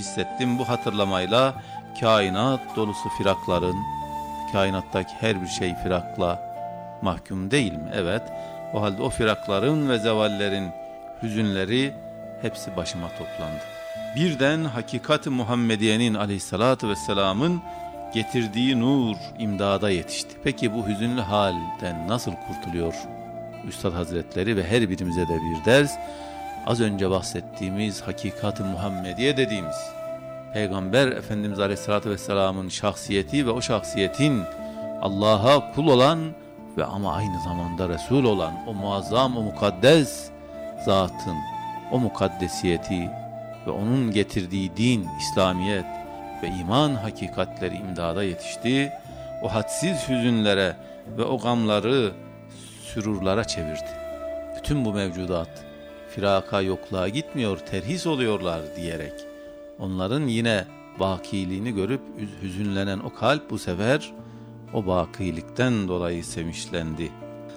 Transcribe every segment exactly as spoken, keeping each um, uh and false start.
hissettim. Bu hatırlamayla kainat dolusu firakların, kainattaki her bir şey firakla mahkum değil mi? Evet. O halde o firakların ve zevallerin hüzünleri hepsi başıma toplandı. Birden hakikat-ı Muhammediye'nin aleyhissalatü vesselamın getirdiği nur imdada yetişti. Peki bu hüzünlü halden nasıl kurtuluyor Üstad Hazretleri ve her birimize de bir ders? Az önce bahsettiğimiz hakikat-ı Muhammediye dediğimiz Peygamber Efendimiz Aleyhisselatü Vesselam'ın şahsiyeti ve o şahsiyetin Allah'a kul olan ve ama aynı zamanda Resul olan o muazzam, o mukaddes zatın o mukaddesiyeti ve onun getirdiği din, İslamiyet ve iman hakikatleri imdada yetişti. O hadsiz hüzünlere ve o gamları sürurlara çevirdi. Bütün bu mevcudat firaka, yokluğa gitmiyor, terhis oluyorlar diyerek onların yine bakiliğini görüp hüzünlenen o kalp bu sefer o bakilikten dolayı sevinçlendi.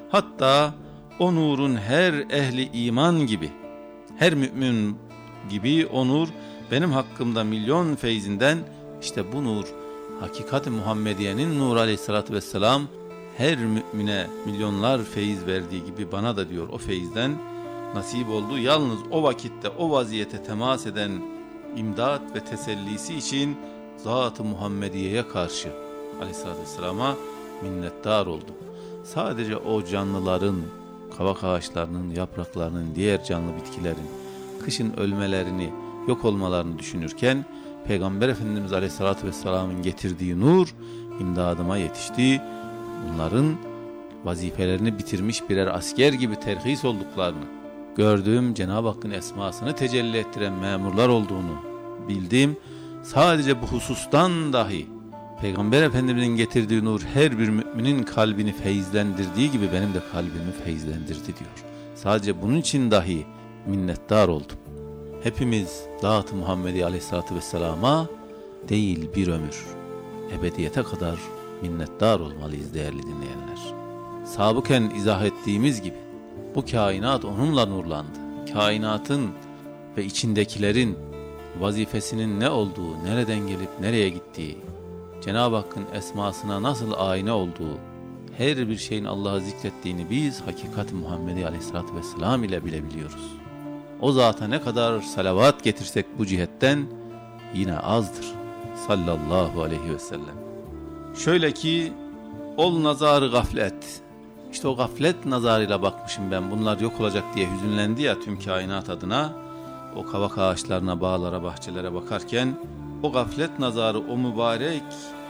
Hatta o nurun her ehli iman gibi, her mümin gibi o nur benim hakkımda milyon feyzinden, işte bu nur hakikat-i Muhammediye'nin nuru aleyhissalatü vesselam her mümine milyonlar feyiz verdiği gibi bana da diyor o feyizden nasip oldu. Yalnız o vakitte o vaziyete temas eden imdat ve tesellisi için Zat-ı Muhammediye'ye karşı aleyhissalatü vesselama minnettar oldum. Sadece o canlıların, kavak ağaçlarının, yapraklarının, diğer canlı bitkilerin kışın ölmelerini, yok olmalarını düşünürken Peygamber Efendimiz Aleyhisselatü Vesselam'ın getirdiği nur imdadıma yetişti. Bunların vazifelerini bitirmiş birer asker gibi terhis olduklarını gördüğüm, Cenab-ı Hakk'ın esmasını tecelli ettiren memurlar olduğunu bildim. Sadece bu husustan dahi Peygamber Efendimiz'in getirdiği nur her bir müminin kalbini feyizlendirdiği gibi benim de kalbimi feyizlendirdi diyor. Sadece bunun için dahi minnettar oldum. Hepimiz Zat-ı Muhammedi Aleyhisselatü Vesselam'a değil bir ömür, ebediyete kadar minnettar olmalıyız değerli dinleyenler. Sabıken izah ettiğimiz gibi bu kainat onunla nurlandı. Kainatın ve içindekilerin vazifesinin ne olduğu, nereden gelip nereye gittiği, Cenab-ı Hakk'ın esmasına nasıl ayna olduğu, her bir şeyin Allah'ı zikrettiğini biz hakikat-i Muhammedi Aleyhisselatü Vesselam ile bilebiliyoruz. O zata ne kadar salavat getirsek bu cihetten yine azdır. Sallallahu aleyhi ve sellem. Şöyle ki ol nazarı gaflet. İşte o gaflet nazarıyla bakmışım ben, bunlar yok olacak diye hüzünlendi ya tüm kainat adına. O kavak ağaçlarına, bağlara, bahçelere bakarken o gaflet nazarı o mübarek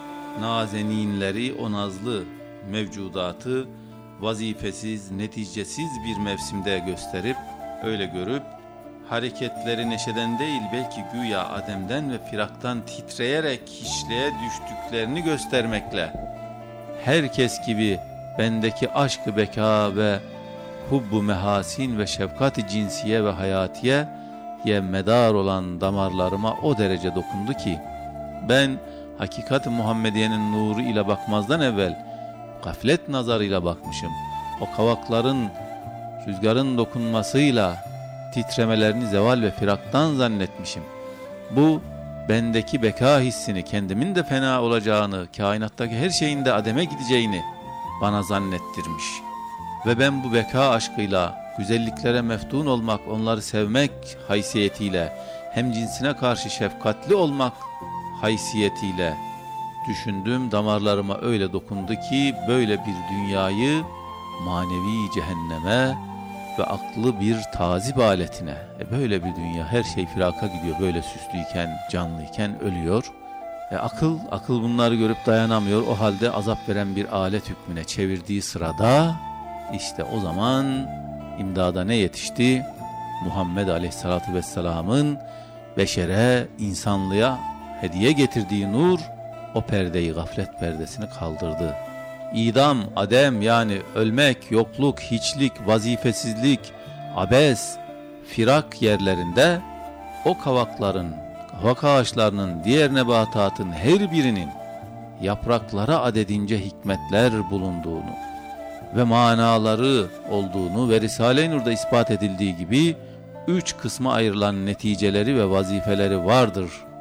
nazeninleri, o nazlı mevcudatı vazifesiz, neticesiz bir mevsimde gösterip, öyle görüp hareketleri neşeden değil belki güya ademden ve firaktan titreyerek hiçliğe düştüklerini göstermekle herkes gibi bendeki aşk-ı beka ve hubbu mehasin ve şefkat-i cinsiye ve hayatiye ye medar olan damarlarıma o derece dokundu ki ben hakikat-ı Muhammediye'nin nuru ile bakmazdan evvel gaflet nazarıyla bakmışım. O kavakların rüzgarın dokunmasıyla titremelerini zeval ve firaktan zannetmişim. Bu bendeki beka hissini, kendimin de fena olacağını, kainattaki her şeyin de ademe gideceğini bana zannettirmiş. Ve ben bu beka aşkıyla güzelliklere meftun olmak, onları sevmek haysiyetiyle, hem cinsine karşı şefkatli olmak haysiyetiyle düşündüm, damarlarıma öyle dokundu ki böyle bir dünyayı manevi cehenneme ve aklı bir tazip aletine, e böyle bir dünya, her şey firaka gidiyor, böyle süslüyken, canlıyken ölüyor. E akıl, akıl bunları görüp dayanamıyor, o halde azap veren bir alet hükmüne çevirdiği sırada işte o zaman imdada ne yetişti? Muhammed Aleyhisselatü Vesselam'ın beşere, insanlığa hediye getirdiği nur o perdeyi, gaflet perdesini kaldırdı. İdam, adem yani ölmek, yokluk, hiçlik, vazifesizlik, abes, firak yerlerinde o kavakların, kavak ağaçlarının, diğer nebatatın her birinin yapraklara adedince hikmetler bulunduğunu ve manaları olduğunu ve Risale-i Nur'da ispat edildiği gibi üç kısma ayrılan neticeleri ve vazifeleri vardır